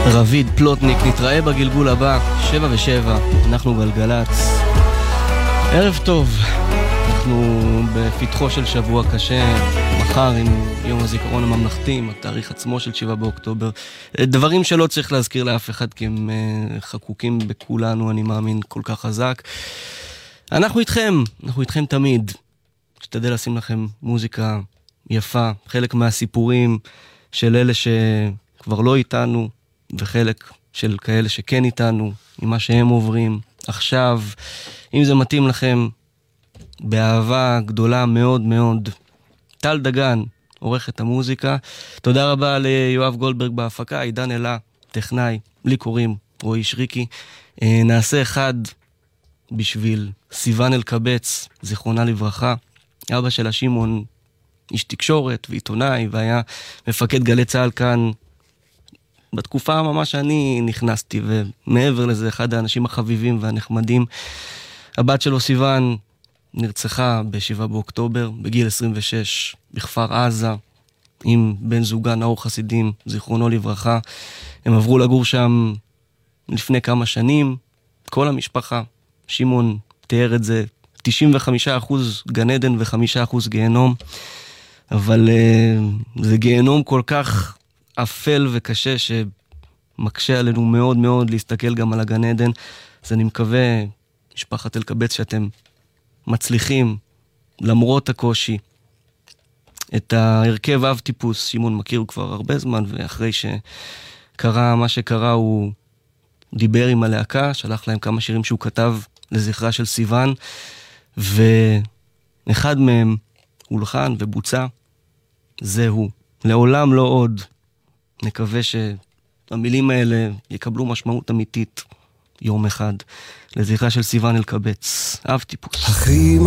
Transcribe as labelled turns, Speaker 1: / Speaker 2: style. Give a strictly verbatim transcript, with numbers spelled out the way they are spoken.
Speaker 1: רביד פלוטניק, נתראה בגלגול הבא, שבע ושבע, אנחנו גלגלץ. ערב טוב, אנחנו בפתחו של שבוע קשה, מחר עם יום הזיכרון הממלכתי, עם התאריך עצמו של שבעה באוקטובר. דברים שלא צריך להזכיר לאף אחד, כי הם חקוקים בכולנו, אני מאמין, כל כך חזק. אנחנו איתכם, אנחנו איתכם תמיד. שתדע לשים לכם מוזיקה יפה, חלק מהסיפורים של אלה שכבר לא איתנו, וחלק של כאלה שכן איתנו, עם מה שהם עוברים עכשיו. אם זה מתאים לכם, באהבה גדולה מאוד מאוד, טל דגן, עורך את המוזיקה. תודה רבה ליואב גולדברג בהפקה, עידן אלה, טכנאי, לי קוראים רועי שריקי. נעשה אחד בשביל סיוון אלקבץ, זיכרונה לברכה. אבא שלה שמעון, איש תקשורת ועיתונאי, והיה מפקד גלי צהל כאן בתקופה ממש שאני נכנסתי, ומעבר לזה אחד האנשים החביבים והנחמדים. הבת שלו סיוון נרצחה בשבעה באוקטובר בגיל עשרים ושש בכפר עזה עם בן זוגה נאור חסידים, זיכרונו לברכה. הם עברו לגור שם לפני כמה שנים, כל המשפחה. שמעון תיאר את זה תשעים וחמישה אחוז גן עדן ו-חמישה אחוז גיהנום, אבל uh, זה גיהנום כל כך אפל וקשה שמקשה עלינו מאוד מאוד להסתכל גם על הגן עדן. אז אני מקווה, משפחת אלקבץ, שאתם מצליחים למרות הקושי. את ההרכב אב טיפוס שמעון מכיר כבר הרבה זמן, ואחרי שקרה מה שקרה הוא דיבר עם הלהקה, שלח להם כמה שירים שהוא כתב לזכרה של סיוון, ואחד מהם הולחן ובוצע. זהו, לעולם לא עוד. נקווה שהמילים האלה יקבלו משמעות אמיתית יום אחד, לזכרה של סיוון אלקבץ, אב טיפוס.
Speaker 2: הכי